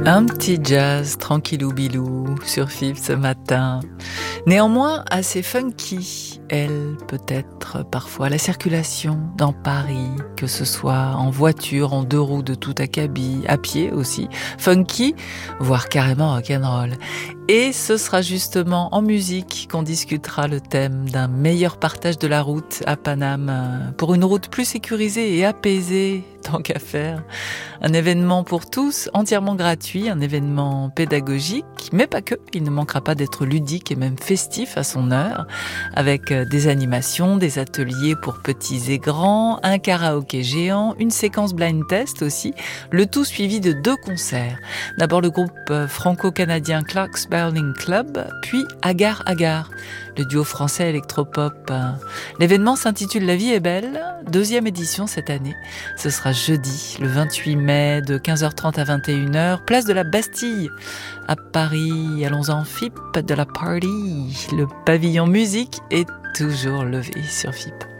Un petit jazz tranquillou bilou sur FIP ce matin. Néanmoins assez funky, elle peut-être parfois la circulation dans Paris, que ce soit en voiture, en deux roues de tout acabit, à pied aussi, funky, voire carrément rock'n'roll. Et ce sera justement en musique qu'on discutera le thème d'un meilleur partage de la route à Paname, pour une route plus sécurisée et apaisée, tant qu'à faire. Un événement pour tous, entièrement gratuit, un événement pédagogique, mais pas que, il ne manquera pas d'être ludique et même festif à son heure, avec des animations, des ateliers pour petits et grands, un karaoké géant, une séquence blind test aussi, le tout suivi de 2 concerts. D'abord le groupe franco-canadien Clark's Burning Club, puis Agar Agar, le duo français électropop. L'événement s'intitule La vie est belle, 2e édition cette année. Ce sera jeudi, le 28 mai, de 15h30 à 21h, place de la Bastille, à Paris. Allons-en, FIP de la party. Le pavillon musique est toujours levé sur FIP.